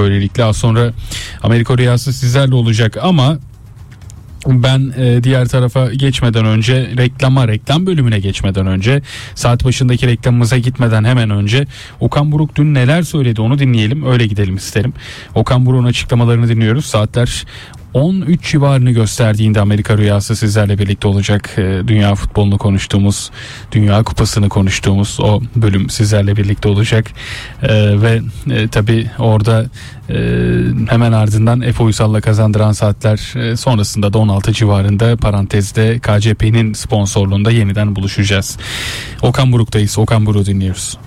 böylelikle. Az sonra Amerika Rüyası sizlerle olacak ama ben diğer tarafa geçmeden önce reklam bölümüne geçmeden önce saat başındaki reklamımıza gitmeden hemen önce Okan Buruk dün neler söyledi onu dinleyelim, öyle gidelim isterim. Okan Buruk'un açıklamalarını dinliyoruz. Saatler 13 civarını gösterdiğinde Amerika Rüyası sizlerle birlikte olacak. Dünya futbolunu konuştuğumuz, Dünya Kupası'nı konuştuğumuz o bölüm sizlerle birlikte olacak. Ve tabii orada hemen ardından Efe Uysal'la kazandıran saatler sonrasında da 16 civarında parantezde KCP'nin sponsorluğunda yeniden buluşacağız. Okan Buruk'tayız. Okan Buruk'u dinliyoruz.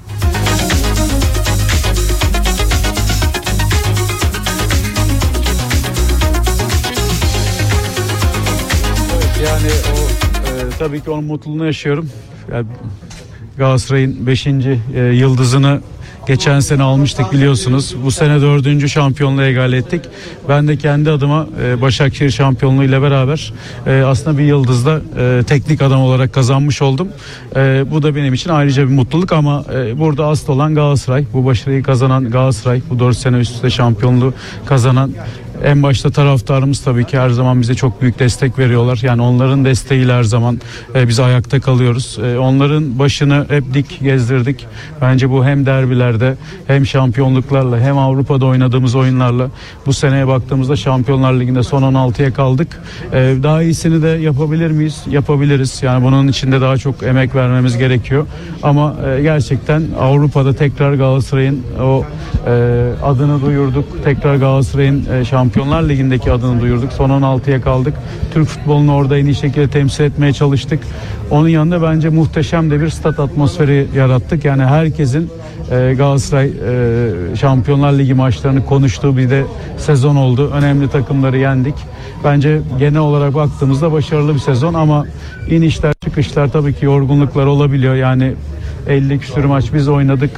Yani tabii ki onun mutluluğunu yaşıyorum. Yani Galatasaray'ın 5. yıldızını geçen sene almıştık biliyorsunuz. Bu sene 4. şampiyonluğu egal ettik. Ben de kendi adıma Başakşehir şampiyonluğu ile beraber aslında bir yıldızla teknik adam olarak kazanmış oldum. Bu da benim için ayrıca bir mutluluk ama burada asıl olan Galatasaray. Bu başarıyı kazanan Galatasaray. Bu 4 sene üst üste şampiyonluğu kazanan en başta taraftarımız tabii ki her zaman bize çok büyük destek veriyorlar. Yani onların desteğiyle her zaman biz ayakta kalıyoruz. Onların başını hep dik gezdirdik. Bence bu hem derbilerde hem şampiyonluklarla hem Avrupa'da oynadığımız oyunlarla bu seneye baktığımızda Şampiyonlar Ligi'nde son 16'ya kaldık. Daha iyisini de yapabilir miyiz? Yapabiliriz. Yani bunun içinde daha çok emek vermemiz gerekiyor. Ama gerçekten Avrupa'da tekrar Galatasaray'ın o adını duyurduk. Tekrar Galatasaray'ın Şampiyonlar Ligi'ndeki adını duyurduk. Son 16'ya kaldık. Türk futbolunu orada en iyi şekilde temsil etmeye çalıştık. Onun yanında bence muhteşem de bir stat atmosferi yarattık. Yani herkesin Galatasaray Şampiyonlar Ligi maçlarını konuştuğu bir de sezon oldu. Önemli takımları yendik. Bence genel olarak baktığımızda başarılı bir sezon ama inişler çıkışlar tabii ki yorgunluklar olabiliyor. Yani 50 küsur maç biz oynadık.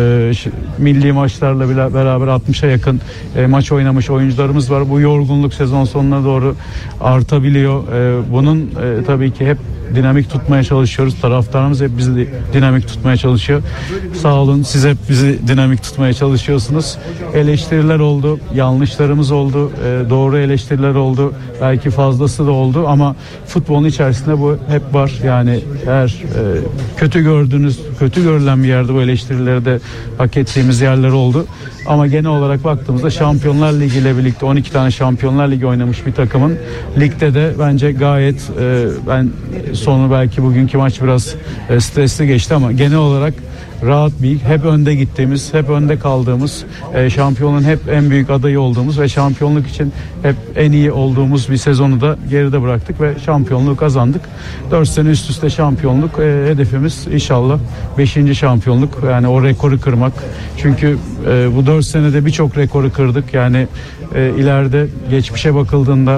Milli maçlarla beraber 60'a yakın maç oynamış oyuncularımız var. Bu yorgunluk sezon sonuna doğru artabiliyor. Bunun tabii ki hep dinamik tutmaya çalışıyoruz. Taraftarımız hep bizi dinamik tutmaya çalışıyor. Sağ olun, siz hep bizi dinamik tutmaya çalışıyorsunuz. Eleştiriler oldu, yanlışlarımız oldu, doğru eleştiriler oldu. Belki fazlası da oldu ama futbolun içerisinde bu hep var. Yani eğer kötü görülen bir yerde bu eleştirileri de hak ettiğimiz yerler oldu. Ama genel olarak baktığımızda Şampiyonlar Ligi ile birlikte 12 tane Şampiyonlar Ligi oynamış bir takımın ligde de bence gayet ben sonu belki bugünkü maç biraz stresli geçti ama genel olarak rahat bir, hep önde gittiğimiz, hep önde kaldığımız, şampiyonluğun hep en büyük adayı olduğumuz ve şampiyonluk için hep en iyi olduğumuz bir sezonu da geride bıraktık ve şampiyonluğu kazandık. 4 sene üst üste şampiyonluk hedefimiz inşallah 5. şampiyonluk, yani o rekoru kırmak. Çünkü bu 4 senede birçok rekoru kırdık. Yani ileride geçmişe bakıldığında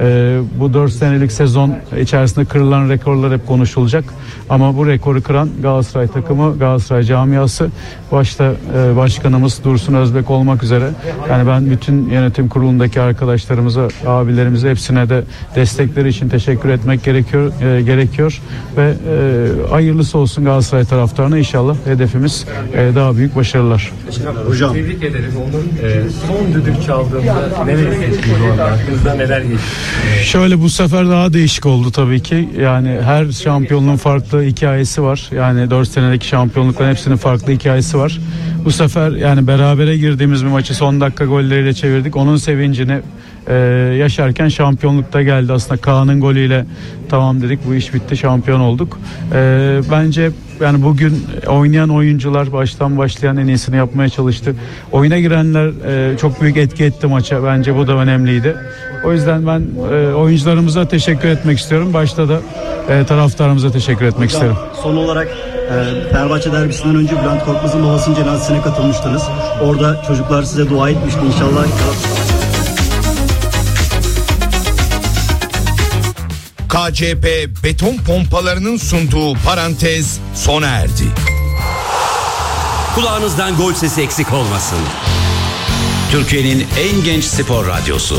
bu 4 senelik sezon içerisinde kırılan rekorlar hep konuşulacak. Ama bu rekoru kıran Galatasaray takımı, Galatasaray camiası, başta başkanımız Dursun Özbek olmak üzere. Yani ben bütün yönetim kurulundaki arkadaşlarımıza, abilerimize, hepsine de destekleri için teşekkür etmek gerekiyor ve hayırlısı olsun Galatasaray taraftarına. İnşallah hedefimiz daha büyük başarılar. Hocam tebrik ederiz. Son düdük çaldığında neler hissettiniz orada? Aklınızda neler geçti? Şöyle, bu sefer daha değişik oldu tabii ki. Yani her şampiyonluğun farklı hikayesi var. Yani 4 senedeki şampiyonlukların hepsinin farklı hikayesi var. Bu sefer yani berabere girdiğimiz bir maçı son dakika golleriyle çevirdik. Onun sevincini yaşarken şampiyonlukta geldi. Aslında Kaan'ın golüyle tamam dedik, bu iş bitti, şampiyon olduk. Bence yani bugün oynayan oyuncular baştan başlayan en iyisini yapmaya çalıştı. Oyuna girenler çok büyük etki etti maça. Bence bu da önemliydi. O yüzden ben oyuncularımıza teşekkür etmek istiyorum. Başta da taraftarımıza teşekkür etmek isterim. Son olarak Fenerbahçe derbisinden önce Bülent Korkmaz'ın babasının cenazesine katılmıştınız. Orada çocuklar size dua etmişti. İnşallah. KCP beton pompalarının sunduğu parantez sona erdi. Kulağınızdan gol sesi eksik olmasın. Türkiye'nin en genç spor radyosu.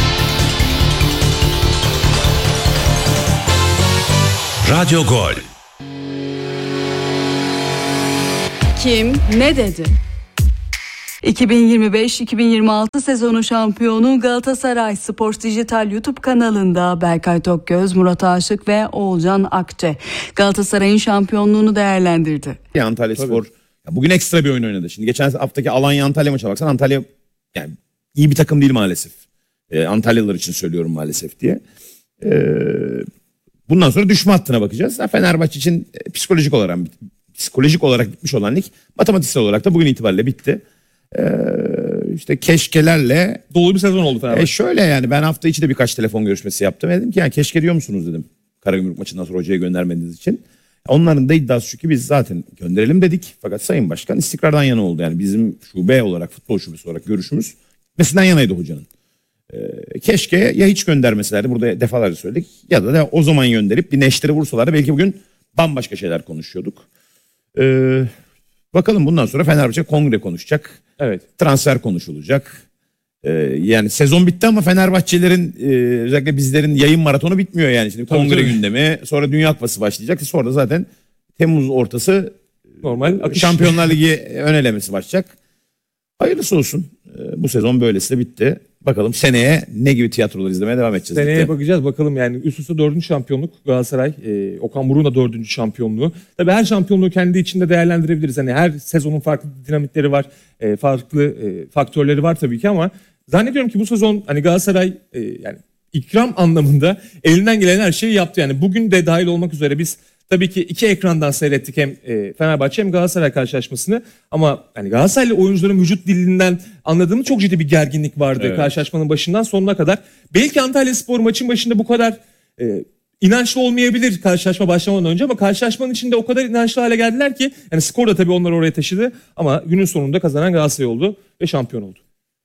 Radyo Gol. Kim ne dedi? 2025-2026 sezonu şampiyonu Galatasaray Spor Dijital YouTube kanalında Berkay Tokgöz, Murat Aşık ve Oğulcan Akçe Galatasaray'ın şampiyonluğunu değerlendirdi. Antalyaspor bugün ekstra bir oyun oynadı. Şimdi geçen haftaki Alanya Antalya maçına baksan Antalya yani iyi bir takım değil maalesef. Antalyalılar için söylüyorum maalesef diye. Bundan sonra düşme hattına bakacağız. Fenerbahçe için psikolojik olarak bitmiş olan lig matematiksel olarak da bugün itibariyle bitti. İşte keşkelerle dolu bir sezon oldu Fenerbahçe. Şöyle yani ben hafta içi de birkaç telefon görüşmesi yaptım. Dedim ki yani keşke diyor musunuz dedim. Karagümrük maçından sonra hocaya göndermediğiniz için. Onların da iddiası şu ki biz zaten gönderelim dedik. Fakat Sayın Başkan istikrardan yana oldu. Yani bizim şube olarak, futbol şubesi olarak görüşümüz gitmesinden yanaydı hocanın. Keşke ya hiç göndermeselerdi, burada defalarca söyledik, ya da o zaman gönderip bir neşteri vursalardı belki bugün bambaşka şeyler konuşuyorduk. Bakalım bundan sonra Fenerbahçe kongre konuşacak. Evet. Transfer konuşulacak. Yani sezon bitti ama Fenerbahçelerin özellikle bizlerin yayın maratonu bitmiyor yani. Şimdi kongre gündemi, sonra Dünya Kupası başlayacak. Sonra da zaten Temmuz ortası normal akış. Şampiyonlar Ligi ön elemesi başlayacak. Hayırlısı olsun. Bu sezon böylesi de bitti. Bakalım seneye ne gibi tiyatrolar izlemeye devam edeceğiz. Seneye bakacağız bakalım yani üst üste 4. şampiyonluk Galatasaray. Okan Buruk'un da 4. şampiyonluğu. Tabii her şampiyonluğu kendi içinde değerlendirebiliriz. Hani her sezonun farklı dinamikleri var. Farklı faktörleri var tabii ki ama zannediyorum ki bu sezon hani Galatasaray yani ikram anlamında elinden gelen her şeyi yaptı. Yani bugün de dahil olmak üzere biz tabii ki iki ekrandan seyrettik hem Fenerbahçe hem Galatasaray karşılaşmasını. Ama yani Galatasaraylı oyuncuların vücut dilinden anladığımız çok ciddi bir gerginlik vardı karşılaşmanın başından sonuna kadar. Belki Antalyaspor maçın başında bu kadar inançlı olmayabilir karşılaşma başlamadan önce ama karşılaşmanın içinde o kadar inançlı hale geldiler ki yani skor da tabii onları oraya taşıdı ama günün sonunda kazanan Galatasaray oldu ve şampiyon oldu.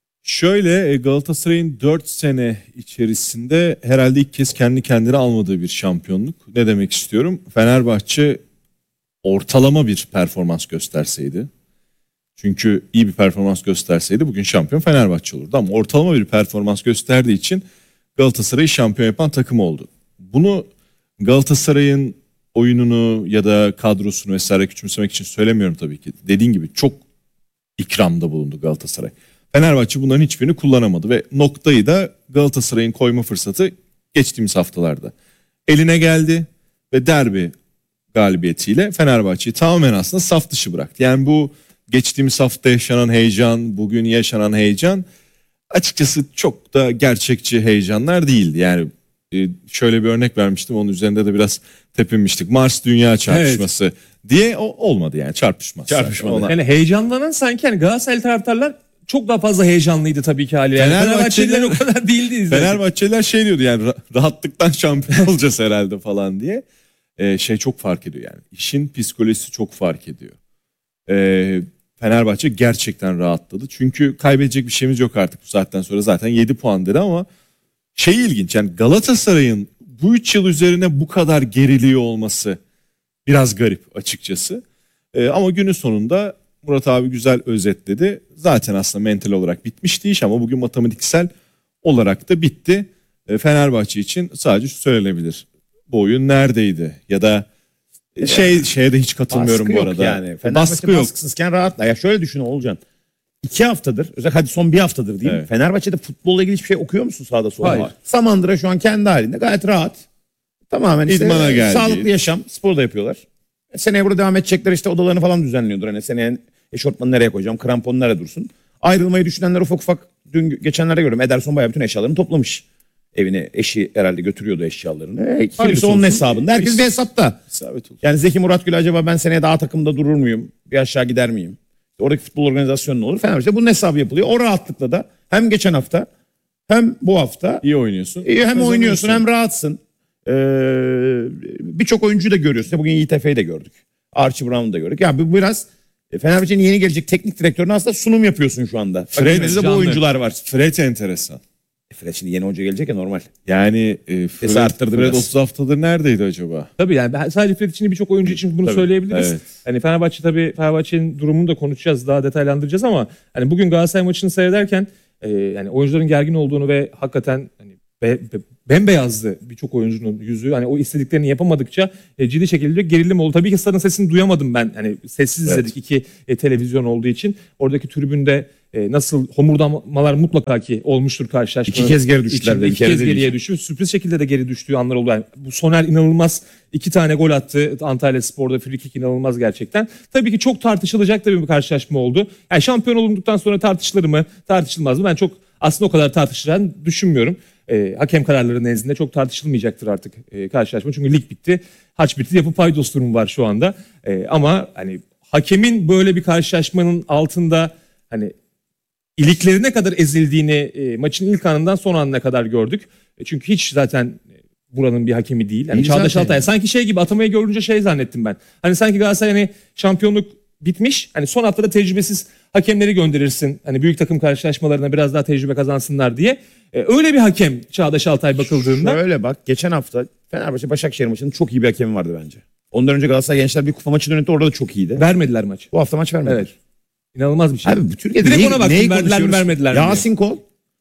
Şöyle Galatasaray'ın 4 sene içerisinde herhalde ilk kez kendi kendine almadığı bir şampiyonluk. Ne demek istiyorum? Fenerbahçe ortalama bir performans gösterseydi, çünkü iyi bir performans gösterseydi bugün şampiyon Fenerbahçe olurdu. Ama ortalama bir performans gösterdiği için Galatasaray'ı şampiyon yapan takım oldu. Bunu Galatasaray'ın oyununu ya da kadrosunu vesaire küçümsemek için söylemiyorum tabii ki. Dediğin gibi çok ikramda bulundu Galatasaray. Fenerbahçe bunların hiçbirini kullanamadı ve noktayı da Galatasaray'ın koyma fırsatı geçtiğimiz haftalarda eline geldi ve derbi galibiyetiyle Fenerbahçe'yi tamamen aslında saf dışı bıraktı. Yani bu geçtiğimiz hafta yaşanan heyecan, bugün yaşanan heyecan açıkçası çok da gerçekçi heyecanlar değildi. Yani şöyle bir örnek vermiştim, onun üzerinde de biraz tepinmiştik. Mars Dünya çarpışması diye olmadı yani çarpışmadı. Yani heyecanlanan sanki yani Galatasaray taraftarlar çok daha fazla heyecanlıydı tabii ki haliyle. Fenerbahçeliler o kadar değildi. Fenerbahçeliler şey diyordu yani rahatlıktan şampiyon olacağız herhalde falan diye. Çok fark ediyor yani. İşin psikolojisi çok fark ediyor. Fenerbahçe gerçekten rahatladı. Çünkü kaybedecek bir şeyimiz yok artık bu saatten sonra. Zaten 7 puan dedi ama ilginç yani Galatasaray'ın bu 3 yıl üzerine bu kadar geriliyor olması biraz garip açıkçası. Ama günün sonunda Murat abi güzel özetledi. Zaten aslında mental olarak bitmişti iş ama bugün matematiksel olarak da bitti. Fenerbahçe için sadece şu söylenebilir. Bu oyun neredeydi? Ya da şeye de hiç katılmıyorum bu arada. Yani. Fenerbahçe baskısızken rahatla. Ya şöyle düşün Oğulcan. 2 haftadır, özellikle hadi son 1 haftadır değil mi? Fenerbahçe'de futbolla ilgili hiçbir şey okuyor musun sağda solda? Hayır. Samandıra şu an kendi halinde gayet rahat. Tamamen İdmana geldi. Sağlıklı yaşam, spor da yapıyorlar. Seneye burada devam edecekler, işte odalarını falan düzenliyordur. Hani seneye eşortmanı nereye koyacağım, kramponu nereye dursun. Ayrılmayı düşünenler ufak ufak, dün geçenlerde gördüm. Ederson bayağı bütün eşyalarını toplamış. Evine eşi herhalde götürüyordu eşyalarını. Kimse onun hesabında. Herkes bir hesapta. Yani Zeki Muratgül acaba ben seneye daha takımda durur muyum? Bir aşağı gider miyim? Oradaki futbol organizasyonu ne olur? Fenerbahçe bunun hesabı yapılıyor. O rahatlıkla da hem geçen hafta hem bu hafta iyi oynuyorsun. Hem oynuyorsun hem rahatsın. Birçok oyuncuyu da görüyorsun. Bugün Yiğit Efe'yi de gördük. Archie Brown'u da gördük. Yani bu biraz Fenerbahçe'nin yeni gelecek teknik direktörüne aslında sunum yapıyorsun şu anda. Fred'de bu oyuncular var. Fred enteresan. Fred şimdi yeni hoca gelecek ya normal. Yani Fred 30 haftadır neredeydi acaba? Tabii yani sadece Fred için birçok oyuncu için bunu söyleyebiliriz. Evet. Hani Fenerbahçe'nin durumunu da konuşacağız, daha detaylandıracağız ama hani bugün Galatasaray maçını seyrederken yani oyuncuların gergin olduğunu ve hakikaten hani bembeyazdı birçok oyuncunun yüzü. Hani o istediklerini yapamadıkça ciddi şekilde gerilim oldu. Tabii ki stadın sesini duyamadım ben. Hani sessiz izledik iki televizyon olduğu için. Oradaki tribünde nasıl homurdamalar mutlaka ki olmuştur karşılaşma. 2 kez geri düştüler. İki kez geriye düştü. Sürpriz şekilde de geri düştüğü anlar oldu. Yani bu Soner inanılmaz 2 tane gol attı. Antalyaspor'da free kick inanılmaz gerçekten. Tabii ki çok tartışılacak da bir karşılaşma oldu. Yani şampiyon olunduktan sonra tartışılır mı, tartışılmaz mı? Ben çok aslında o kadar tartışılacağını düşünmüyorum. Hakem kararları nezdinde çok tartışılmayacaktır artık karşılaşma. Çünkü lig bitti. Haç bitti. Yapı paydos durumu var şu anda. Ama hani hakemin böyle bir karşılaşmanın altında hani iliklerine kadar ezildiğini maçın ilk anından son anına kadar gördük. Çünkü hiç zaten buranın bir hakemi değil. Yani Çağdaş Altay sanki şey gibi atamayı görünce şey zannettim ben. Hani sanki Galatasaray hani şampiyonluk bitmiş. Hani son haftada tecrübesiz hakemleri gönderirsin. Hani büyük takım karşılaşmalarına biraz daha tecrübe kazansınlar diye. Öyle bir hakem Çağdaş Altay bakıldığında. Şöyle bak, geçen hafta Fenerbahçe Başakşehir maçının çok iyi bir hakemi vardı bence. Ondan önce Galatasaray Gençler bir kupa maçı yönetti, orada da çok iyiydi. Vermediler maçı. Bu hafta maç vermediler. Evet. İnanılmaz bir şey. Abi bu Türkiye'de direkt ona baktım, verdiler mi vermediler mi? Yasin Kol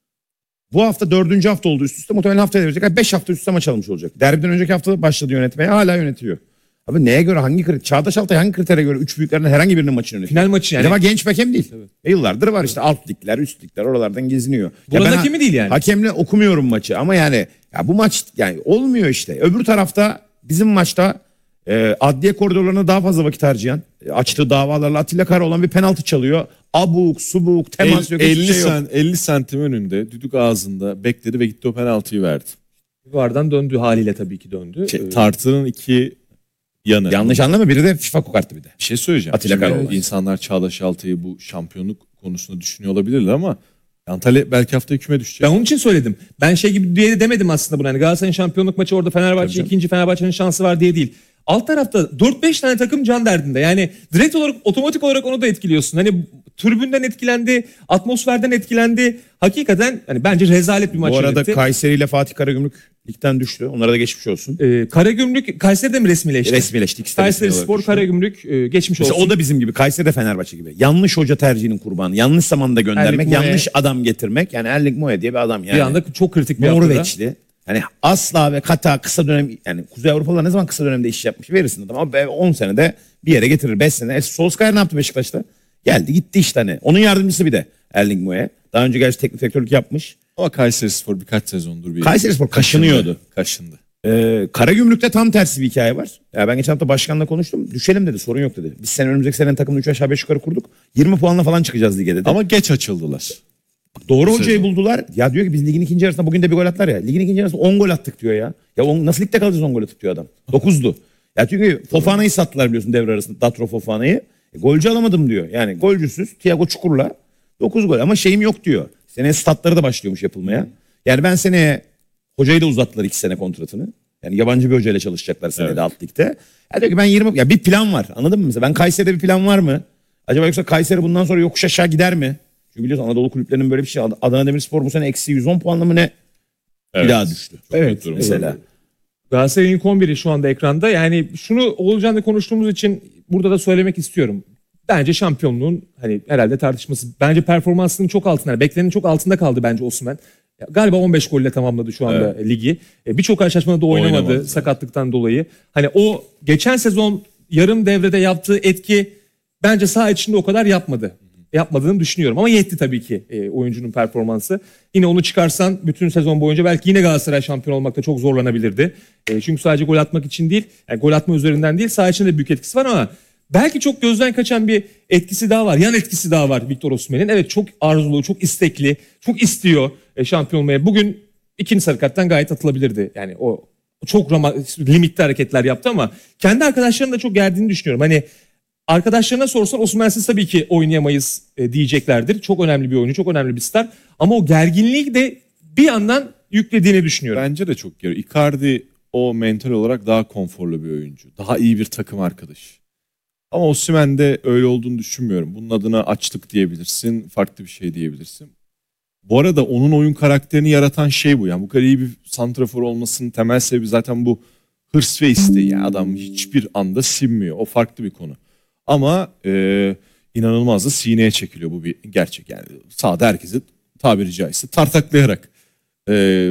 bu hafta 4. hafta oldu üst üste, muhtemelen haftaya verecek. 5 hafta üst üste maç almış olacak. Derbiden önceki hafta başladı yönetmeye, hala yönetiyor. Abi neye göre, hangi kriter? Çağdaş Altay hangi kritere göre 3 büyüklerden herhangi birinin maçını yönetiyor? Final maçı yani. Ama genç bir hakem değil. Yıllardır var işte, alt ligler, üst ligler, oralardan geziniyor. Buranın hakemi değil yani. Hakemle okumuyorum maçı ama yani ya bu maç yani olmuyor işte. Öbür tarafta bizim maçta adliye koridorlarına daha fazla vakit harcayan, açtığı davalarla Atilla Kara olan bir penaltı çalıyor. Abuk, subuk, temas yok, hiçbir şey yok. 50 santim önünde, düdük ağzında bekledi ve gitti o penaltıyı verdi. Vardan döndü haliyle, tabii ki döndü. Tartının iki yanı. Yanlış anlama, biri de FIFA kokarttı bir de. Bir şey söyleyeceğim. Atilla Karaoğlan. İnsanlar Çağdaş Altay'ı bu şampiyonluk konusunda düşünüyor olabilirler ama Antalya belki haftaya küme düşecek. Ben onun için söyledim. Ben şey gibi diye demedim aslında bunu. Yani Galatasaray'ın şampiyonluk maçı orada Fenerbahçe ikinci, Fenerbahçe'nin şansı var diye değil. Alt tarafta 4-5 tane takım can derdinde. Yani direkt olarak, otomatik olarak onu da etkiliyorsun. Hani tribünden etkilendi, atmosferden etkilendi. Hakikaten hani bence rezalet bir maç Bu arada yönetti. Kayseri ile Fatih Karagümrük ligden düştü. Onlara da geçmiş olsun. Karagümrük Kayseri'de mi resmileşti? Resmileşti. İkisi de Kayseri resmi olarak Spor, düştü. Karagümrük geçmiş Mesela olsun. o da bizim gibi, Kayseri de Fenerbahçe gibi. Yanlış hoca tercihinin kurbanı. Yanlış zamanda göndermek, Erling Moe. yanlış adam getirmek. Yani Erling Moe diye bir adam yani. Bir anda çok kritik bir haftada. Norveçli. Hani asla ve kata kısa dönem, yani Kuzey Avrupalılar ne zaman kısa dönemde iş yapmış verirsin adam ama 10 senede bir yere getirir, 5 sene. Solskjaer ne yaptı Beşiktaş'ta? Geldi gitti işte hani. Onun yardımcısı bir de Erling Moe. Daha önce gerçi teknik direktörlük yapmış. Ama Kayserispor birkaç sezondur bir Kayserispor kaşınıyordu. Kaşındı. Karagümrük'te tam tersi bir hikaye var. Ya ben geçen hafta başkanla konuştum. Düşelim dedi, sorun yok dedi. Biz sene önümüzdeki senenin takımını 3 aşağı 5 yukarı kurduk. 20 puanla falan çıkacağız lige dedi. Ama geç açıldılar. Doğru Bu hocayı sezon. buldular. Ya diyor ki biz ligin ikinci yarısında bugün de bir gol attılar ya. Ligin ikinci yarısında 10 gol attık diyor ya. Ya nasıl ligde kalacağız 10 gol atıp diyor adam. 9'du. Ya çünkü Fofana'yı sattılar biliyorsun devre arasında. Datro Fofana'yı. Golcü alamadım diyor. Yani golcüsüz Thiago Çukur'la 9 gol ama şeyim yok diyor. Seneye statları da başlıyormuş yapılmaya. Yani ben seneye hocayı da uzattılar 2 sene kontratını. Yani yabancı bir hocayla çalışacaklar senede alt ligde. Ya diyor ki ben 20, ya bir plan var, anladın mı? Mesela ben Kayseri'de bir plan var mı? Acaba yoksa Kayseri bundan sonra yokuş aşağı gider mi? Çünkü biliyorsun Anadolu kulüplerinin böyle bir şey. Adana Demirspor bu sene eksi 110 puanla mı ne? Bir daha düştü. Evet mesela. Galatasaray'ın ilk 11'i şu anda ekranda. Yani şunu Oğulcan'la konuştuğumuz için burada da söylemek istiyorum. Bence şampiyonluğun hani herhalde tartışması. Bence performansının çok altında. Beklenenin çok altında kaldı bence Osimhen. Galiba 15 golle tamamladı şu anda ligi. Birçok karşılaşmada da oynamadı sakatlıktan dolayı. Hani o geçen sezon yarım devrede yaptığı etki bence saha içinde o kadar yapmadığını düşünüyorum. Ama yetti tabii ki oyuncunun performansı. Yine onu çıkarsan bütün sezon boyunca belki yine Galatasaray şampiyon olmakta çok zorlanabilirdi. Çünkü sadece gol atmak için değil, yani gol atma üzerinden değil, saha içinde de büyük etkisi var ama belki çok gözden kaçan bir etkisi daha var. Yan etkisi daha var Victor Osimhen'in. Evet, çok arzulu, çok istekli, çok istiyor şampiyon olmaya. Bugün ikinci sarı karttan gayet atılabilirdi. Yani o çok limitli hareketler yaptı ama kendi arkadaşlarının da çok gerdiğini düşünüyorum. Hani arkadaşlarına sorsan Osimhen'siz tabii ki oynayamayız diyeceklerdir. Çok önemli bir oyuncu, çok önemli bir star. Ama o gerginliği de bir yandan yüklediğini düşünüyorum. Bence de çok geri. Icardi o mental olarak daha konforlu bir oyuncu. Daha iyi bir takım arkadaşı. Ama Osimhen'de öyle olduğunu düşünmüyorum. Bunun adına açlık diyebilirsin, farklı bir şey diyebilirsin. Bu arada onun oyun karakterini yaratan şey bu. Yani bu kadar iyi bir santrafor olmasının temel sebebi zaten bu hırs ve isteği. Yani adam hiçbir anda sinmiyor. O farklı bir konu. Ama inanılmaz da sineye çekiliyor, bu bir gerçek. Yani sahada herkesi tabiri caizse tartaklayarak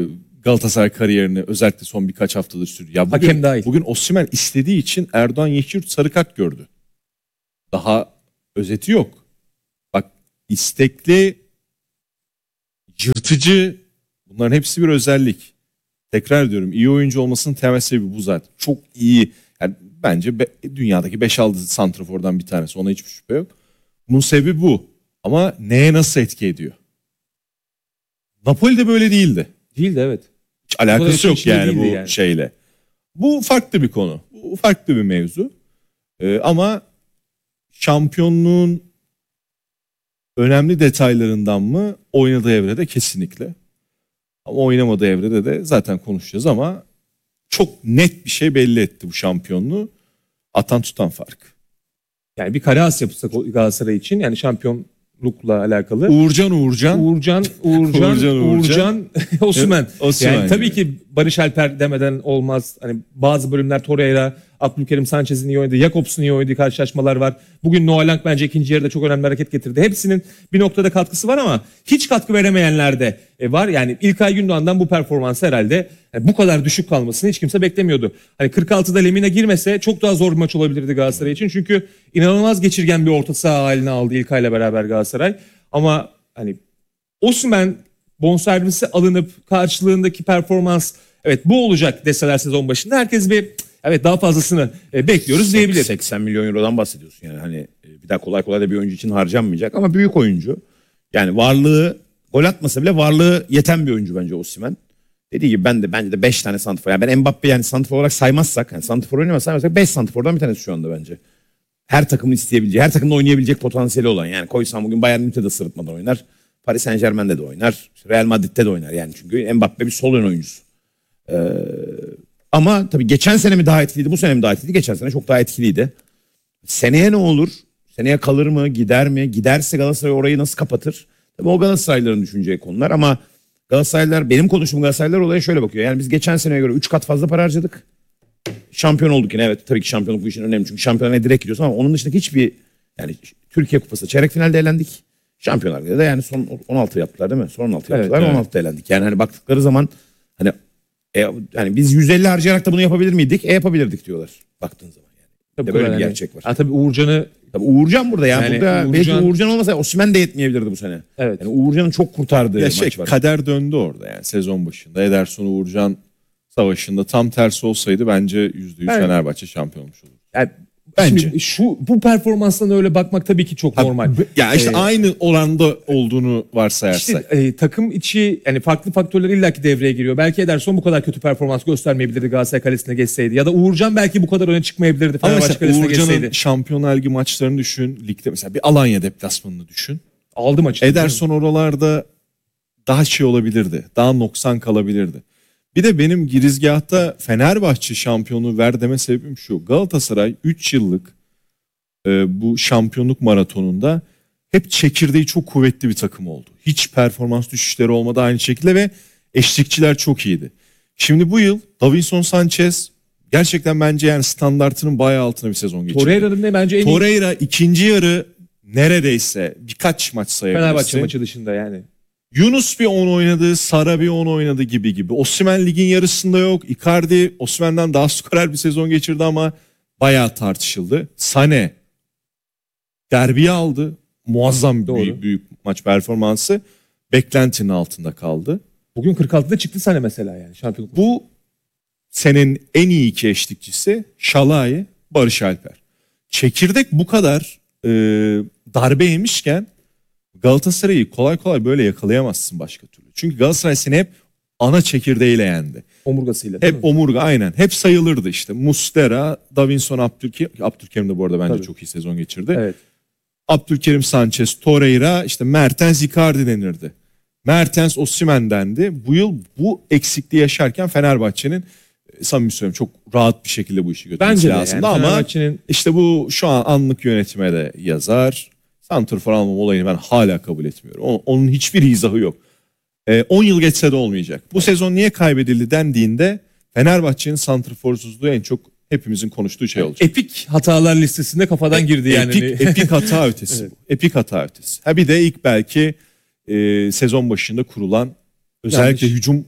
Galatasaray kariyerini özellikle son birkaç haftadır sürüyor. Ya Hakem dahil. bugün Osimhen istediği için Erdoğan Yeşilyurt sarı kart gördü. Daha özeti yok. Bak, istekli, yırtıcı, bunların hepsi bir özellik. Tekrar diyorum, iyi oyuncu olmasının temel sebebi bu zaten. Çok iyi. Yani bence dünyadaki 5-6 santrafordan bir tanesi. Ona hiçbir şüphe yok. Bunun sebebi bu. Ama neye nasıl etki ediyor? Napoli'de böyle değildi. Değildi, evet. Hiç alakası yok yani bu yani. şeyle. Bu farklı bir konu. Bu farklı bir mevzu. Ama şampiyonluğun önemli detaylarından mı? Oynadığı evrede kesinlikle. Ama oynamadığı evrede de zaten konuşacağız ama çok net bir şey belli etti bu şampiyonluğu. Atan tutan fark. Yani bir kare as yapısı Galatasaray için, yani şampiyonlukla alakalı. Uğurcan Osimhen. Osimhen Yani tabii gibi. ki Barış Alper demeden olmaz. Hani bazı bölümler Torreira, Abdülkerim Sanchez'in iyi oynadığı, Jakobs'un iyi oynadığı karşılaşmalar var. Bugün Noah Lang bence ikinci yarıda çok önemli hareket getirdi. Hepsinin bir noktada katkısı var ama hiç katkı veremeyenler de var. Yani İlkay Gündoğan'dan bu performansı herhalde bu kadar düşük kalmasını hiç kimse beklemiyordu. Hani 46'da Lemina girmese çok daha zor bir maç olabilirdi Galatasaray için. Çünkü inanılmaz geçirgen bir orta saha haline aldı İlkay'la beraber Galatasaray. Ama hani Osimhen bonservisi alınıp karşılığındaki performans evet bu olacak deseler sezon başında herkes bir evet daha fazlasını bekliyoruz diyebilir. 80 milyon eurodan bahsediyorsun yani, hani bir daha kolay kolay da bir oyuncu için harcanmayacak ama büyük oyuncu. Yani varlığı, gol atmasa bile varlığı yeten bir oyuncu bence Osimhen. Dediği gibi bence de 5 tane santrfor. Yani ben Mbappe yani santrfor olarak saymazsak, yani santrfor oynamazsak 5 santrfordan bir tanesi şu anda bence. Her takımın isteyebileceği, her takımda oynayabilecek potansiyeli olan. Yani koysan bugün Bayern Münih'te de sırıtmadan oynar. Paris Saint-Germain'de de oynar. Real Madrid'de de oynar yani, çünkü Mbappe bir sol ön oyuncusu. Ama tabii geçen sene mi daha etkiliydi, bu sene mi daha etkiliydi? Geçen sene çok daha etkiliydi. Seneye ne olur? Seneye kalır mı, gider mi? Giderse Galatasaray orayı nasıl kapatır? Tabii o Galatasaraylıların düşüneceği konular ama Galatasaraylılar, benim konuştuğum Galatasaraylılar olaya şöyle bakıyor. Yani biz geçen seneye göre 3 kat fazla para harcadık. Şampiyon olduk yine, evet tabii ki şampiyonluk bu işin önemli çünkü şampiyonluğa direkt gidiyorsun ama onun dışındaki hiçbir, yani Türkiye Kupası çeyrek finalde elendik. Şampiyonlar Ligi'nde de yani son 16 yaptılar değil mi? Son 16 yaptılar, evet. 16'da elendik. Yani hani baktıkları zaman hani yani biz 150 harcayarak da bunu yapabilir miydik? Yapabilirdik diyorlar baktığın zaman yani. Tabii Böyle bir gerçek var. Tabii Uğurcan'ı Tabii Uğurcan burada ya. Yani Burada belki Uğurcan olmasa Osimhen de yetmeyebilirdi bu sene. Evet. Yani Uğurcan'ın çok kurtardığı maç var. Kader döndü orada yani sezon başında. Ederson Uğurcan savaşında tam tersi olsaydı bence %100 Fenerbahçe şampiyon olmuş olurdu. yani Bence. şimdi bu performanstan öyle bakmak tabii ki çok normal. Ya işte aynı oranda olduğunu varsayarsak. İşte takım içi yani farklı faktörler illaki devreye giriyor. Belki Ederson bu kadar kötü performans göstermeyebilirdi Galatasaray kalesine geçseydi. Ya da Uğurcan belki bu kadar öne çıkmayabilirdi Ama Fenerbahçe mesela kalesine Uğurcan'ın geçseydi. Şampiyonlar Ligi maçlarını düşün. Ligde mesela bir Alanya deplasmanını düşün. Aldı maçı. Ederson oralarda daha olabilirdi. Daha noksan kalabilirdi. Bir de benim girizgahta Fenerbahçe şampiyonu ver deme sebebim şu. Galatasaray 3 yıllık bu şampiyonluk maratonunda hep çekirdeği çok kuvvetli bir takım oldu. Hiç performans düşüşleri olmadı aynı şekilde ve eşlikçiler çok iyiydi. Şimdi bu yıl Davinson Sanchez gerçekten bence yani standartının bayağı altına bir sezon geçirdi. Torreira'nın ne bence en iyi Torreira ikinci yarı neredeyse birkaç maç sayabilirsin. Fenerbahçe maçı dışında yani. Yunus bir 10 oynadı, Sara bir 10 oynadı gibi. Osimhen ligin yarısında yok. Icardi Osimhen'den daha skorer bir sezon geçirdi ama bayağı tartışıldı. Sané derbiyi aldı. Muazzam büyük maç performansı. Beklentinin altında kaldı. Bugün 46'da çıktı Sané mesela yani şampiyonluk. Bu senin en iyi iki eşlikçisi Şalai, Barış Alper. Çekirdek bu kadar darbe yemişken Galatasaray'ı kolay kolay böyle yakalayamazsın başka türlü. Çünkü Galatasaray seni hep ana çekirdeğiyle yendi. Omurgasıyla. Hep omurga aynen. Hep sayılırdı işte. Muslera, Davinson, Abdülkerim de bu arada bence çok iyi sezon geçirdi. Evet. Abdülkerim, Sanchez, Torreira, işte Mertens, Icardi denirdi. Mertens, Osimhen dendi. Bu yıl bu eksikliği yaşarken Fenerbahçe'nin samimi söylüyorum çok rahat bir şekilde bu işi götürmesi Bence de lazımdı yani ama işte bu şu an anlık yönetime de yazar. Santrfor almam olayını ben hala kabul etmiyorum. Onun hiçbir izahı yok. 10 yıl geçse de olmayacak. Bu sezon niye kaybedildi dendiğinde Fenerbahçe'nin santrforsuzluğu en çok hepimizin konuştuğu şey olacak. Epik hatalar listesinde kafadan girdi yani. Epik hata ötesi. Evet. Epik hata ötesi. Bir de ilk belki sezon başında kurulan özellikle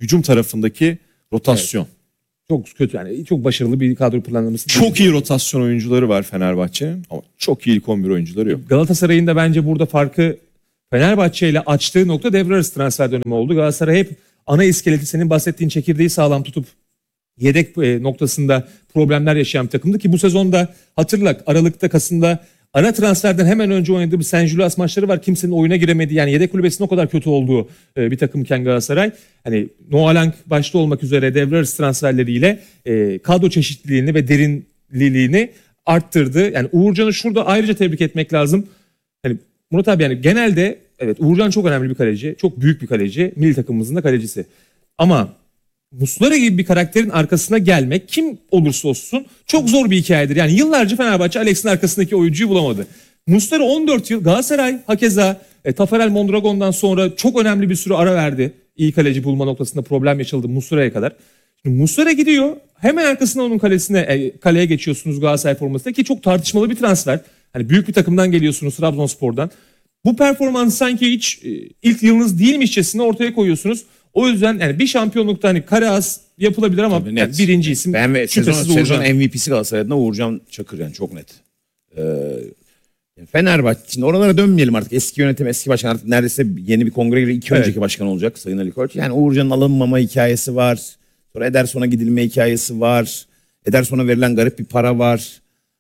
hücum tarafındaki rotasyon. Çok kötü yani. Çok başarılı bir kadro planlaması. Çok iyi rotasyon oyuncuları var Fenerbahçe'nin ama çok iyi ilk 11 oyuncuları yok. Galatasaray'ın da bence burada farkı Fenerbahçe ile açtığı nokta devre arası transfer dönemi oldu. Galatasaray hep ana iskeleti, senin bahsettiğin çekirdeği sağlam tutup yedek noktasında problemler yaşayan bir takımdı ki bu sezonda hatırla Aralık'ta, Kasım'da ara transferden hemen önce oynadığı bir Saint Julius maçları var. Kimsenin oyuna giremediği, yani yedek kulübesinin o kadar kötü olduğu bir takımken Galatasaray. Hani Noah Lang başta olmak üzere devre arası transferleriyle kadro çeşitliliğini ve derinliğini arttırdı. Yani Uğurcan'ı şurada ayrıca tebrik etmek lazım. Hani Murat abi, yani genelde evet Uğurcan çok önemli bir kaleci. Çok büyük bir kaleci. Milli takımımızın da kalecisi. Ama Muslera gibi bir karakterin arkasına gelmek, kim olursa olsun, çok zor bir hikayedir. Yani yıllarca Fenerbahçe Alex'in arkasındaki oyuncuyu bulamadı. Muslera 14 yıl, Galatasaray hakeza Tafarel Mondragon'dan sonra çok önemli bir süre ara verdi. İyi kaleci bulma noktasında problem yaşadı Muslera'ya kadar. Şimdi Muslera gidiyor, hemen arkasına onun kaleye geçiyorsunuz Galatasaray formasıyla ki çok tartışmalı bir transfer. Hani büyük bir takımdan geliyorsunuz, Trabzonspor'dan. Bu performansı sanki hiç ilk yılınız değilmişçesine ortaya koyuyorsunuz. O yüzden yani bir şampiyonlukta hani kare az yapılabilir ama yani birinci isim ben şüphesiz sezon Uğurcan. MVP'si Galatasaray'da Uğurcan Çakır, yani çok net. Fenerbahçe, şimdi oralara dönmeyelim artık. Eski yönetim, eski başkan, artık neredeyse yeni bir kongre gibi 2 önceki başkan olacak Sayın Ali Koç. Yani Uğurcan'ın alınmama hikayesi var. Sonra Ederson'a gidilme hikayesi var. Ederson'a verilen garip bir para var.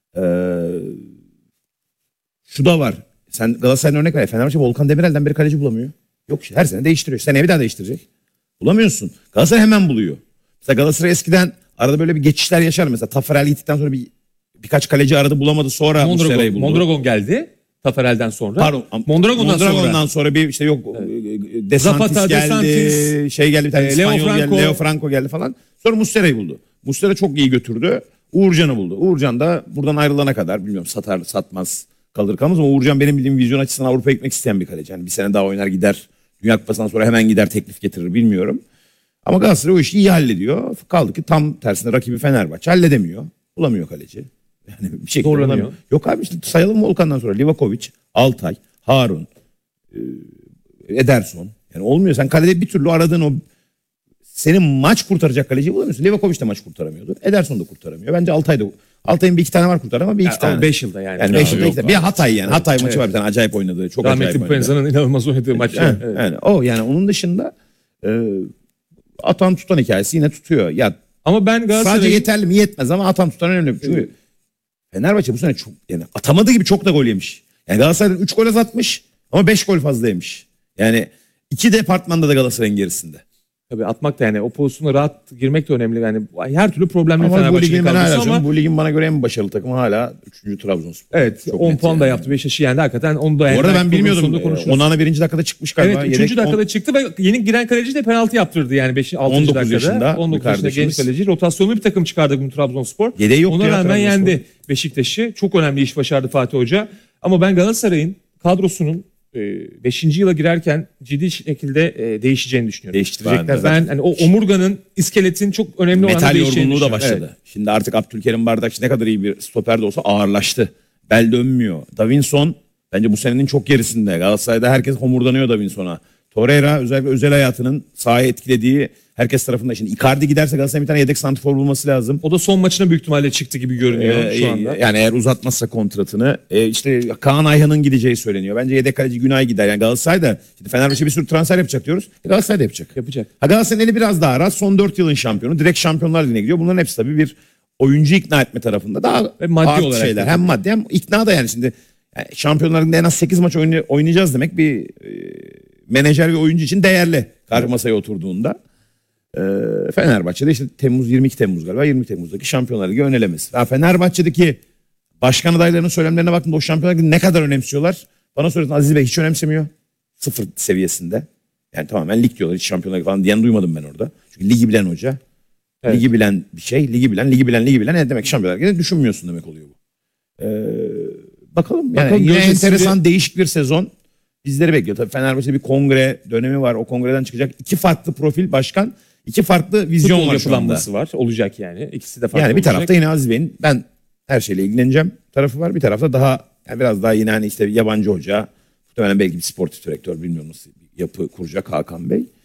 Şu da var. Sen Galatasaray'ın örnek ver. Fenerbahçe Volkan Demirel'den beri kaleci bulamıyor. Yok işte, her sene değiştiriyor. Seneye bir daha değiştirecek. Bulamıyorsun. Galatasaray hemen buluyor. Mesela Galatasaray eskiden arada böyle bir geçişler yaşar. Mesela Tafarel gittikten sonra birkaç kaleci aradı, bulamadı. Sonra Muslera'yı buldu. Mondragon geldi Tafarel'den sonra. Pardon. Mondragon'dan sonra bir işte yok Desantis geldi. Şey geldi bir tane İspanyol geldi. Leo Franco geldi falan. Sonra Muslera'yı buldu. Muslera çok iyi götürdü. Uğurcan'ı buldu. Uğurcan da buradan ayrılana kadar bilmiyorum satar satmaz kalır kalmaz ama Uğurcan benim bildiğim vizyon açısından Avrupa'ya gitmek isteyen bir kaleci. Yani bir sene daha oynar gider. Dünya Kupası'ndan sonra hemen gider teklif getirir, bilmiyorum. Ama Galatasaray o işi iyi hallediyor. Kaldı ki tam tersine rakibi Fenerbahçe halledemiyor. Bulamıyor kaleci. Yani bir şekilde zorlanıyor. Yok abi, işte sayalım Volkan'dan sonra Livakovic, Altay, Harun, Ederson. Yani olmuyor. Sen kalede bir türlü aradığın o senin maç kurtaracak kaleciyi bulamıyorsun. Livakovic de maç kurtaramıyordu. Ederson da kurtaramıyor. Bence Altay'ın bir iki tane var kurtaran ama bir iki tane. 5 yılda yani. Yani 5 yılda iki tane. Bir Hatay yani. Hatay maçı var bir tane acayip oynadığı. Çok acayip oynadı. Rahmetli Penza'nın inanılmaz oynadığı maç. Yani o, yani onun dışında atan tutan hikayesi yine tutuyor. Ya ama ben Galatasaray'ın sadece yeterli mi? Yetmez ama atan tutan önemli. Çünkü Fenerbahçe bu sene çok, yani atamadığı gibi çok da gol yemiş. Yani Galatasaray'dan 3 gol atmış ama 5 gol fazla yemiş. Yani 2 departmanda da Galatasaray'ın gerisinde. Tabii atmak da, yani o pozisyona rahat girmek de önemli. Yani her türlü problemli Ama Fenerbahçe'nin kadrosu ama bu ligin bana göre en başarılı takımı hala 3. Trabzonspor. evet, çok 10 puan yani. da yaptı. Beşiktaş'ı yendi hakikaten. Onu da Bu arada ben bilmiyordum. Onana Onana 1. dakikada çıkmış galiba. Evet, 3. dakikada çıktı ve yeni giren kaleci de penaltı yaptırdı yani 6. 19 dakikada. yaşında 19 yaşında genç kaleci. Rotasyonlu bir takım çıkardı bugün Trabzonspor. Yedeği yok Ona ya rağmen Trabzonspor. yendi Beşiktaş'ı. Çok önemli iş başardı Fatih Hoca. Ama ben Galatasaray'ın kadrosunun 5. yıla girerken ciddi şekilde değişeceğini düşünüyorum. Değiştirecekler zaten. Ben hani o omurganın, iskeletin çok önemli olan metal değişeceğini yorgunluğu da düşünüyorum. başladı. Şimdi artık Abdülkerim Bardakçı ne kadar iyi bir stoper de olsa ağırlaştı. Bel dönmüyor. Davinson bence bu senenin çok gerisinde. Galatasaray'da herkes homurdanıyor Davinson'a. Torreira özellikle özel hayatının sahaya etkilediği herkes tarafından. Şimdi Icardi giderse Galatasaray'ın bir tane yedek santrfor bulması lazım. O da son maçına büyük ihtimalle çıktı gibi görünüyor şu anda. Yani eğer uzatmazsa kontratını işte Kaan Ayhan'ın gideceği söyleniyor. Bence yedek kaleci Günay gider. Yani Galatasaray'da şimdi Fenerbahçe bir sürü transfer yapacak diyoruz. Galatasaray da yapacak. Yapacak. Galatasaray'ın eli biraz daha rahat. Son 4 yılın şampiyonu. Direkt Şampiyonlar Ligi'ne gidiyor. Bunların hepsi tabii bir oyuncu ikna etme tarafında daha ve maddi artı olarak şeyler. da. Hem maddi hem ikna da yani şimdi Şampiyonlar Ligi'nde en az 8 maç oynayacağız demek bir menajer ve oyuncu için değerli karşı masaya oturduğunda. Fenerbahçe'de işte 22 Temmuz galiba 20 Temmuz'daki Şampiyonlar Ligi ön elemesi. Fenerbahçe'deki başkan adaylarının söylemlerine baktığımda o Şampiyonlar Ligi ne kadar önemsiyorlar? Bana soruyorsun, Aziz Bey hiç önemsemiyor. 0 seviyesinde. Yani tamamen lig diyorlar, hiç Şampiyonlar Ligi falan diyen duymadım ben orada. Çünkü ligi bilen hoca. Evet. Ligi bilen bir şey. Ligi bilen. Ne demek Şampiyonlar Ligi'de düşünmüyorsun demek oluyor bu. Bakalım. Yani yine enteresan değişik bir sezon bizleri bekliyor. Tabii Fenerbahçe'de bir kongre dönemi var. O kongreden çıkacak 2 farklı profil başkan. 2 farklı vizyon futbol var şu anda. yapılanması var. Olacak yani. İkisi de farklı yani bir olacak. tarafta yine Aziz Bey'in ben her şeyle ilgileneceğim tarafı var. Bir tarafta daha yani biraz daha yine hani işte yabancı hoca. Muhtemelen belki bir sportif direktör, bilmiyorum nasıl bir yapı kuracak Hakan Bey.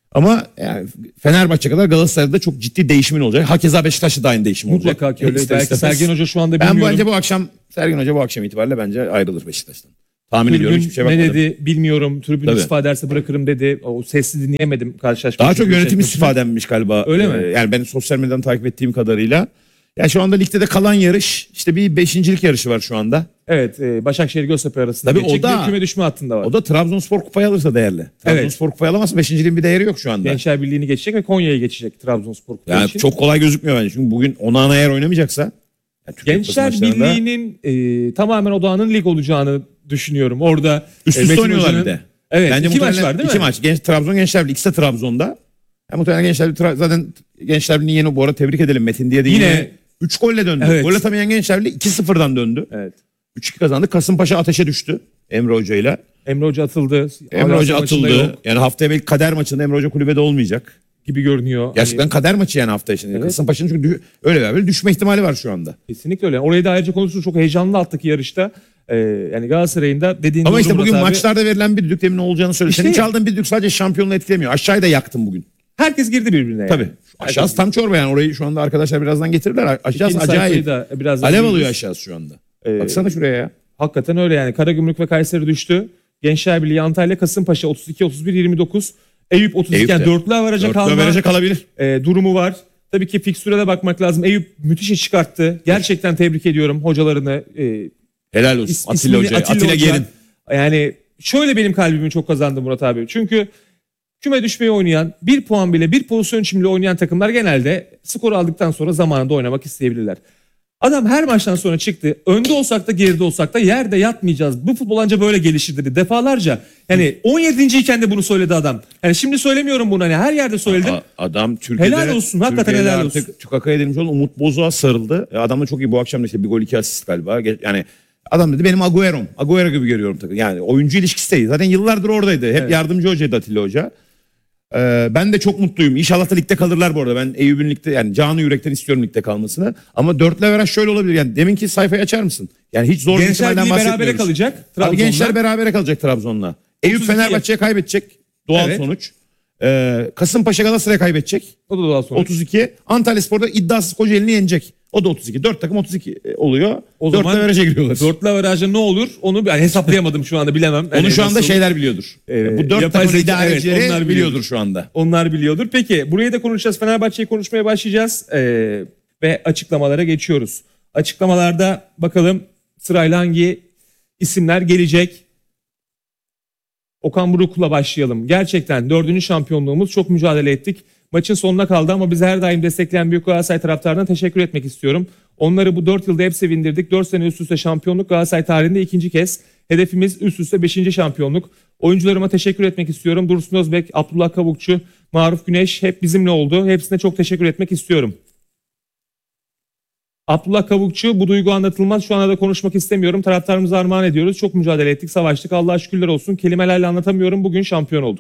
Ama yani Fenerbahçe kadar Galatasaray'da çok ciddi değişimin olacak. Hakeza Beşiktaş'ta da aynı değişim olacak. Mutlaka ki öyle. İster Belki istemez. Sergen Hoca şu anda Ben bilmiyorum. bence bu akşam Sergen Hoca bu akşam itibariyle bence ayrılır Beşiktaş'tan. Tahmin ediyorum, hiçbir şey Ne bakmadım. dedi bilmiyorum. Tribün Tabii. istifa ederse bırakırım dedi. O sesli dinleyemedim karşılaşma. Daha çok Çünkü yönetim şey- istifa denmiş galiba. Öyle mi? Yani ben sosyal medyadan takip ettiğim kadarıyla. Yani şu anda ligde de kalan yarış işte bir beşincilik yarışı var şu anda. Evet, Başakşehir Göztepe arasında Tabii geçecek o da- bir küme düşme hattında var. O da Trabzonspor kupayı alırsa değerli. Trabzonspor kupayı alamazsa beşinciliğin bir değeri yok şu anda. Gençler Birliği'ni geçecek ve Konya'ya geçecek Trabzonspor kupası Yani için. çok kolay gözükmüyor bence. Çünkü bugün Onana eğer oynamayacaksa yani Türkiye Gençler Kupası maçlarında Birliği'nin tamamen odağının lig olacağını düşünüyorum. Orada üst üste Metin oynuyorlar Hoca'nın- bir de. Evet, Bence iki maç muhtemelen var değil mi? İki maç. Trabzon Gençler Birliği. İkisi de Trabzon'da. Yani muhtemelen Gençler Birliği zaten Gençler Birliği'ni yeni bu arada tebrik edelim. Metin diye de yine 3 golle döndü. Evet. Gol atamayan Gençler Birliği 2-0'dan döndü. Evet. 3-2 kazandı. Kasımpaşa ateşe düştü Emre Hoca ile. Emre Hoca atıldı. Emre Hala Hoca maçında atıldı. yok Yani haftaya belki kader maçında Emre Hoca kulübede olmayacak. gibi görünüyor. Gerçekten Hani kader maçı yani hafta içinde. Evet. Kasımpaşa'nın çünkü öyle böyle düşme ihtimali var şu anda. kesinlikle öyle. Orayı da ayrıca konuşuruz. Çok heyecanlı alttaki yarışta. Yani Galatasaray'ın da dediğin Ama işte doğru bugün Murat abi. maçlarda verilen bir düdük demin olacağını söyledi. İşte- Senin çaldığın bir düdük sadece şampiyonluğu etkilemiyor. Aşağıyı da yaktın bugün. Herkes girdi birbirine. Yani. Tabii. Aşağısı tam çorba yani. Orayı şu anda arkadaşlar birazdan getirirler. Aşağısı İkinci sayfayı acayip. da birazdan Alev görürüz. alıyor aşağısı şu anda. Ee, Baksana şuraya ya. Hakikaten öyle yani. Karagümrük ve Kayseri düştü. Gençler Birliği, Antalya, Kasımpaşa 32-31-29. Eyüp 32 Eyüp de. yani dörtlü averaja Dörtlü kalma averaja kalabilir. durumu var. Tabii ki fikstüre de bakmak lazım. Eyüp müthiş iş çıkarttı. Gerçekten tebrik ediyorum hocalarını. Helal olsun. Atilla İsmini Hoca. Atilla Hoca. Gerin. Yani şöyle benim kalbimi çok kazandı Murat abi. Çünkü küme düşmeyi oynayan, bir puan bile, bir pozisyon için bile oynayan takımlar genelde skor aldıktan sonra zamanında oynamak isteyebilirler. Adam her maçtan sonra çıktı. Önde olsak da geride olsak da yerde yatmayacağız. Bu futbol anca böyle gelişir dedi. Defalarca. Yani 17. iken de bunu söyledi adam. Yani şimdi söylemiyorum bunu. Hani her yerde söyledim. Adam Türkiye'de. Helal olsun, hakikaten Türkiye'de helal artık olsun. Çukak'a edilmiş olan Umut Bozok'a sarıldı. Adam da çok iyi bu akşam da işte bir gol 2 asist galiba. Yani adam dedi benim Agüero'm. Agüero gibi görüyorum takım. Yani oyuncu ilişkisi değil. Zaten yıllardır oradaydı. Hep yardımcı hocaydı Atilla Hoca. Ben de çok mutluyum. İnşallah da ligde kalırlar bu arada. Ben Eyüp'ün ligde yani canı yürekten istiyorum ligde kalmasını. Ama dörtlü averaj şöyle olabilir. Yani deminki sayfayı açar mısın? Yani hiç zor bir Gençler ihtimalden Birliği bahsetmiyoruz. berabere kalacak. Abi Trabzon'da. Gençler berabere kalacak Trabzon'la. Eyüp 32. Fenerbahçe'ye kaybedecek. Doğal Evet. sonuç. Kasımpaşa Galatasaray'a kaybedecek. O da daha sonra. 32. Antalyaspor'da iddiasız Kocaeli'ni yenecek. O da 32. 4 takım 32 oluyor. O Dörtlü zaman averaja giriyorlar. Dörtlü averajda ne olur? Onu yani hesaplayamadım şu anda bilemem. Onu Yani şu anda nasıl- şeyler biliyordur. Bu 4 yapay takımın zeka, idarecileri evet, onlar biliyordur şu anda. Onlar biliyordur. Peki burayı da konuşacağız. Fenerbahçe'yi konuşmaya başlayacağız. Ve açıklamalara geçiyoruz. Açıklamalarda bakalım sırayla hangi isimler gelecek? Okan Buruk'la başlayalım. Gerçekten 4. şampiyonluğumuz, çok mücadele ettik. Maçın sonuna kaldı ama bizi her daim destekleyen Büyük Galatasaray taraftarına teşekkür etmek istiyorum. Onları bu 4 yılda hep sevindirdik. 4 sene üst üste şampiyonluk, Galatasaray tarihinde 2. kez. Hedefimiz üst üste 5. şampiyonluk. Oyuncularıma teşekkür etmek istiyorum. Dursun Özbek, Abdullah Kavukçu, Maruf Güneş hep bizimle oldu. Hepsine çok teşekkür etmek istiyorum. Abdullah Kavukçu, bu duygu anlatılmaz. Şu anda da konuşmak istemiyorum. Taraftarımıza armağan ediyoruz. Çok mücadele ettik, savaştık. Allah'a şükürler olsun. Kelimelerle anlatamıyorum. Bugün şampiyon olduk.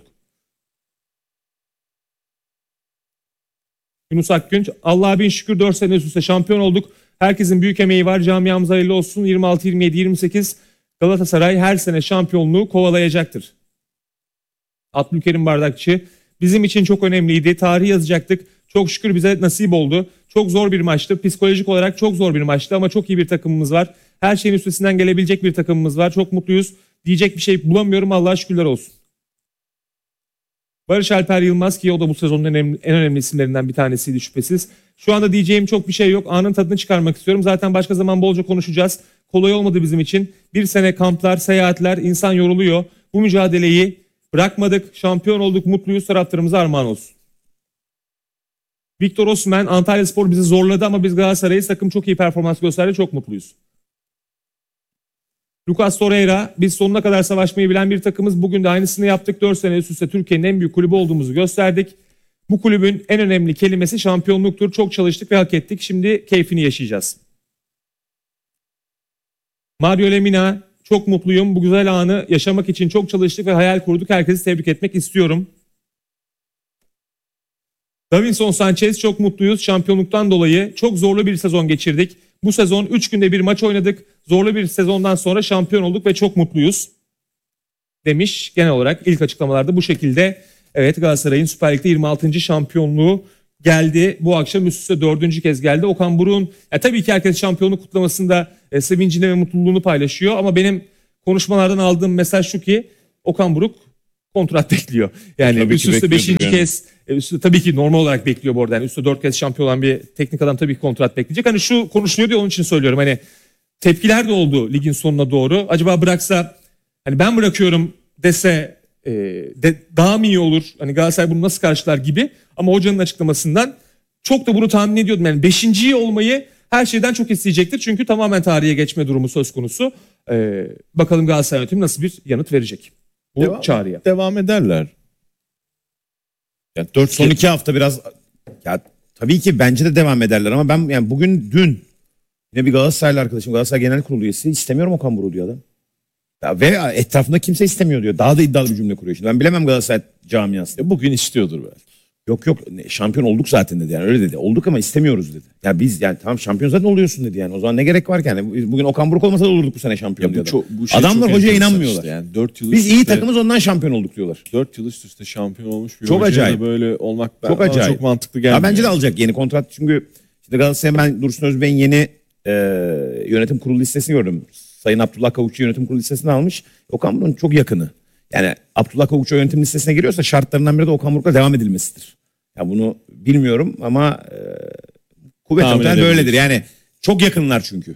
Yunus Akgünç, Allah'a bin şükür 4 sene üst üste şampiyon olduk. Herkesin büyük emeği var. Camiamıza hayırlı olsun. 26, 27, 28 Galatasaray her sene şampiyonluğu kovalayacaktır. Abdülkerim Bardakçı, bizim için çok önemliydi. Tarih yazacaktık. Çok şükür bize nasip oldu. Çok zor bir maçtı. Psikolojik olarak çok zor bir maçtı ama çok iyi bir takımımız var. Her şeyin üstesinden gelebilecek bir takımımız var. Çok mutluyuz. Diyecek bir şey bulamıyorum. Allah'a şükürler olsun. Barış Alper Yılmaz, ki o da bu sezonun en önemli isimlerinden bir tanesiydi şüphesiz. Şu anda diyeceğim çok bir şey yok. Anın tadını çıkarmak istiyorum. Zaten başka zaman bolca konuşacağız. Kolay olmadı bizim için. Bir sene kamplar, seyahatler, insan yoruluyor. Bu mücadeleyi bırakmadık. Şampiyon olduk. Mutluyuz. Taraftarımıza armağan olsun. Victor Osimhen, Antalyaspor bizi zorladı ama biz Galatasaray'ı, takım çok iyi performans gösterdi. Çok mutluyuz. Lucas Torreira, biz sonuna kadar savaşmayı bilen bir takımız. Bugün de aynısını yaptık. 4 sene üst üste Türkiye'nin en büyük kulübü olduğumuzu gösterdik. Bu kulübün en önemli kelimesi şampiyonluktur. Çok çalıştık ve hak ettik. Şimdi keyfini yaşayacağız. Mario Lemina, çok mutluyum. Bu güzel anı yaşamak için çok çalıştık ve hayal kurduk. Herkesi tebrik etmek istiyorum. Davinson Sanchez, çok mutluyuz şampiyonluktan dolayı. Çok zorlu bir sezon geçirdik. Bu sezon 3 günde bir maç oynadık. Zorlu bir sezondan sonra şampiyon olduk ve çok mutluyuz demiş. Genel olarak ilk açıklamalarda bu şekilde. Evet, Galatasaray'ın Süper Lig'de 26. şampiyonluğu geldi. Bu akşam üst üste 4. kez geldi. Okan Buruk'un tabii ki herkes şampiyonluk kutlamasında sevincini ve mutluluğunu paylaşıyor. Ama benim konuşmalardan aldığım mesaj şu ki Okan Buruk kontrat bekliyor. Yani Tabii üst üste 5. yani. kez tabii ki normal olarak bekliyor bu arada. Yani üst üste 4 kez şampiyon olan bir teknik adam tabii ki kontrat bekleyecek. Hani şu konuşuluyor diye onun için söylüyorum. Hani tepkiler de oldu ligin sonuna doğru. Acaba bıraksa, hani ben bırakıyorum dese daha mı iyi olur? Hani Galatasaray bunu nasıl karşılar gibi. Ama hocanın açıklamasından çok da bunu tahmin ediyordum. Yani 5. olmayı her şeyden çok isteyecektir. Çünkü tamamen tarihe geçme durumu söz konusu. Bakalım Galatasaray yönetimi nasıl bir yanıt verecek bu çağrıya. Devam ederler. Yani son 2 hafta biraz ya tabii ki bence de devam ederler ama ben yani dün yine bir Galatasaraylı arkadaşım, Galatasaray Genel Kurulu üyesi, istemiyorum Okan Buruk diyor adam. Ya ve etrafında kimse istemiyor diyor. Daha da iddialı bir cümle kuruyor. Şimdi ben bilemem Galatasaray camiasında. Bugün istiyordur belki. Yok şampiyon olduk zaten dedi, yani öyle dedi. Olduk ama istemiyoruz dedi. Ya biz yani tamam şampiyon zaten oluyorsun dedi yani. O zaman ne gerek var ki yani? Bugün Okan Buruk olmasa da olurduk bu sene şampiyon diyor adam. Adamlar hocaya inanmıyorlar. Işte yani 4 yıl biz iyi takımız ondan şampiyon olduk diyorlar. 4 yıl üst üste şampiyon olmuş bir çok acayip. Böyle olmak çok acayip. Çok mantıklı gelmiyor. Bence de alacak yeni kontrat. Çünkü işte Galatasaray'ın ben Dursun Özbey'in yeni yönetim kurulu listesini gördüm. Sayın Abdullah Kavukçu yönetim kurulu listesini almış. Okan Buruk'un çok yakını. Yani Abdullah Kavukçu yönetim listesine giriyorsa şartlarından biri de Okan Buruk'la devam edilmesidir. Ya bunu bilmiyorum ama kuvvetle böyledir. Yani çok yakınlar çünkü.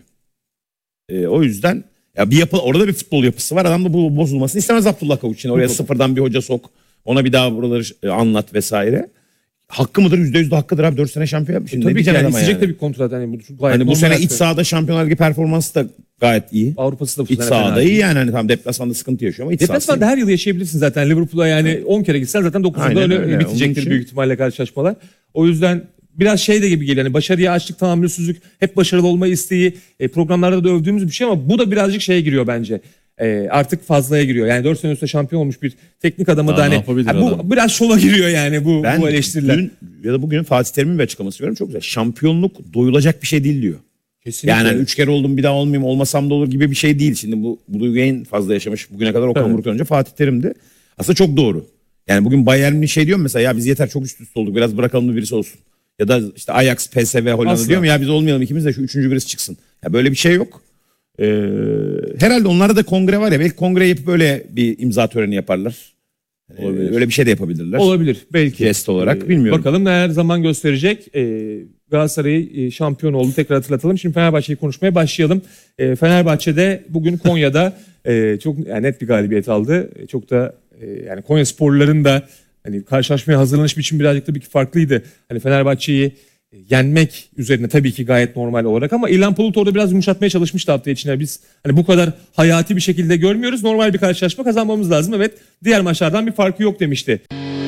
O yüzden ya orada bir futbol yapısı var. Adam da bu bozulmasını istemez Abdullah Kavukçu'nun. Oraya sıfırdan bir hoca sok. Ona bir daha buraları anlat vesaire. Hakkı mıdır? %100 de hakkıdır abi. 4 sene şampiyon yapmış. Tabii ki yani isteyecek de bir kontrat. Hani bu sene iç sahada Şampiyonlar Ligi performansı da gayet iyi. Avrupa'sı da bu iç sene sahada iyi yani. Hani tam deplasmanda sıkıntı yaşıyor ama iç sahada. Deplasmanda her yıl yaşayabilirsin zaten. Liverpool'a yani 10 kere gitsen zaten 9'unda öyle bitecektir büyük ihtimalle karşılaşmalar. O yüzden biraz şey de gibi geliyor. Yani başarıya açlık, tahammülsüzlük, hep başarılı olma isteği, programlarda da övdüğümüz bir şey ama bu da birazcık şeye giriyor bence. Artık fazlaya giriyor. Yani 4 sene üstte şampiyon olmuş bir teknik adamı da hani bu biraz şova giriyor yani bu eleştiriler. Dün ya da bugün Fatih Terim'in bir açıklaması görüyorum, çok güzel. Şampiyonluk doyulacak bir şey değil diyor. Kesinlikle. Yani 3 kere oldum bir daha olmayayım, olmasam da olur gibi bir şey değil. Şimdi bu duyguyu en fazla yaşamış bugüne kadar Okan Buruk'tan önce Fatih Terim'di. Aslında çok doğru. Yani bugün Bayern'in şey diyor mesela, ya biz yeter çok üst üste olduk, biraz bırakalım da birisi olsun. Ya da işte Ajax, PSV, Hollanda diyorum ya biz olmayalım ikimiz de şu 3. birisi çıksın. Ya böyle bir şey yok. Herhalde onlarda da kongre var ya, belki kongre yapıp böyle bir imza töreni yaparlar. Öyle bir şey de yapabilirler. Olabilir belki. Jest olarak bilmiyorum. Bakalım her zaman gösterecek. Galatasaray şampiyon oldu, tekrar hatırlatalım. Şimdi Fenerbahçe'yi konuşmaya başlayalım. Fenerbahçe'de bugün Konya'da çok net bir galibiyet aldı. Çok da yani Konya sporluların da hani karşılaşmaya hazırlanış biçimi birazcık tabii ki farklıydı. Hani Fenerbahçe'yi yenmek üzerine tabii ki gayet normal olarak ama İlhan Palut orada biraz yumuşatmaya çalışmıştı hafta içine. Biz hani bu kadar hayati bir şekilde görmüyoruz. Normal bir karşılaşma kazanmamız lazım. Evet, diğer maçlardan bir farkı yok demişti.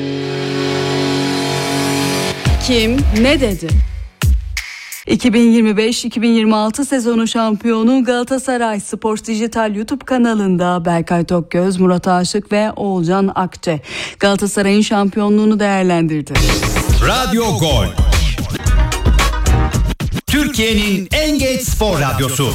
Kim ne dedi? 2025-2026 sezonu şampiyonu Galatasaray Spor Dijital YouTube kanalında Berkay Tokgöz, Murat Aşık ve Oğulcan Akçe Galatasaray'ın şampiyonluğunu değerlendirdi. Radyo Gol. Türkiye'nin en genç spor radyosu.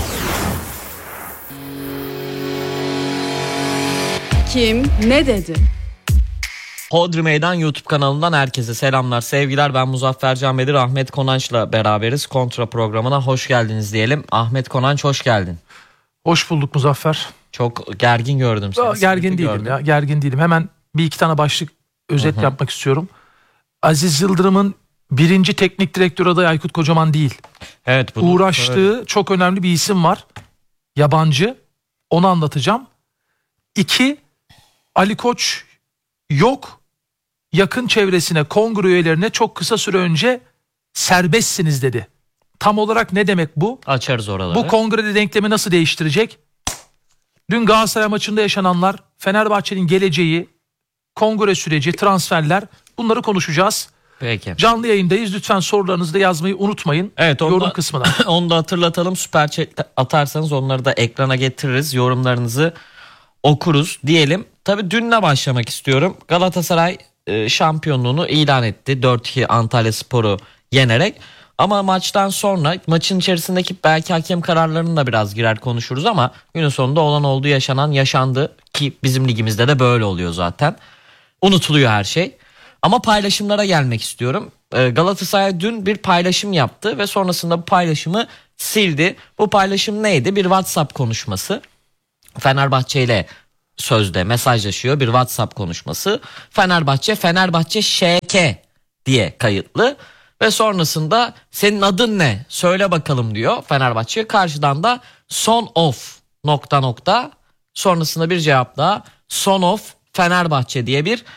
Kim ne dedi? Hodri Meydan YouTube kanalından herkese selamlar, sevgiler. Ben Muzaffer Can Bedir, Ahmet Konanç'la beraberiz. Kontra programına hoş geldiniz diyelim. Ahmet Konanç, hoş geldin. Hoş bulduk Muzaffer. Çok gergin gördüm seni. Gergin değilim ya, gergin değilim. Hemen bir iki tane başlık özet yapmak istiyorum. Aziz Yıldırım'ın birinci teknik direktör adayı Aykut Kocaman değil. Evet. Uğraştığı çok önemli bir isim var. Yabancı. Onu anlatacağım. 2. Ali Koç yok. Yakın çevresine, kongre üyelerine çok kısa süre önce serbestsiniz dedi. Tam olarak ne demek bu? Açarız oraları. Bu kongrede denklemi nasıl değiştirecek? Dün Galatasaray maçında yaşananlar, Fenerbahçe'nin geleceği, kongre süreci, transferler, bunları konuşacağız. Peki. Canlı yayındayız. Lütfen sorularınızı da yazmayı unutmayın. Evet, yorum kısmına. Onu da hatırlatalım. Süper chat atarsanız onları da ekrana getiririz. Yorumlarınızı okuruz diyelim. Tabii dünle başlamak istiyorum. Galatasaray şampiyonluğunu ilan etti. 4-2 Antalyaspor'u yenerek. Ama maçtan sonra maçın içerisindeki belki hakem kararlarını da biraz girer konuşuruz ama günün sonunda olan oldu, yaşanan yaşandı ki bizim ligimizde de böyle oluyor zaten. Unutuluyor her şey. Ama paylaşımlara gelmek istiyorum. Galatasaray dün bir paylaşım yaptı ve sonrasında bu paylaşımı sildi. Bu paylaşım neydi? Bir WhatsApp konuşması. Fenerbahçe ile sözde mesajlaşıyor, bir WhatsApp konuşması. Fenerbahçe ŞK diye kayıtlı ve sonrasında senin adın ne? Söyle bakalım diyor Fenerbahçe. Karşıdan da son of ... sonrasında bir cevap daha, son of Fenerbahçe diye bir